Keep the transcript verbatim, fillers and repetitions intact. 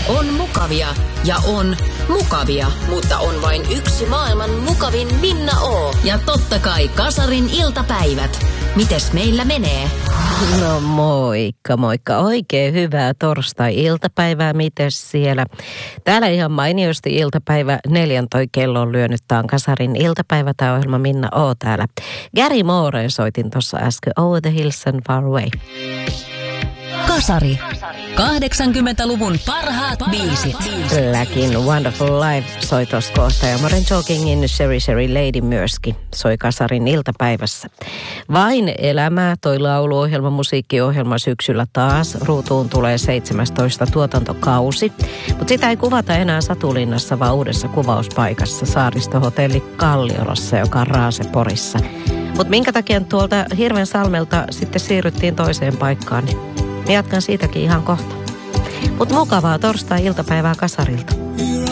On mukavia ja on mukavia, mutta on vain yksi maailman mukavin Minna O. Ja totta kai Kasarin iltapäivät. Mites meillä menee? No moikka, moikka. Oikein hyvää torstai-iltapäivää. Mites siellä? Täällä ihan mainiosti iltapäivä neljän toi kello on lyönyt. Tää on Kasarin iltapäivä. Tää ohjelma Minna O täällä. Gary Moore soitin tuossa äsken. Over the hills and far away. Kasari. kahdeksankymmentäluvun parhaat biisit. Kylläkin Wonderful Life soi tuossa kohta ja Modern Talkingin Sherry Sherry Lady myöskin soi Kasarin iltapäivässä. Vain elämää, toi lauluohjelma, musiikkiohjelma syksyllä taas. Ruutuun tulee seitsemästoista tuotantokausi, mutta sitä ei kuvata enää Satulinnassa, vaan uudessa kuvauspaikassa Saaristohotelli Kalliolassa, joka on Raaseporissa. Mutta minkä takia tuolta Hirvensalmelta sitten siirryttiin toiseen paikkaan, niin jatkan siitäkin ihan kohta. Mutta mukavaa torstai-iltapäivää Kasarilta.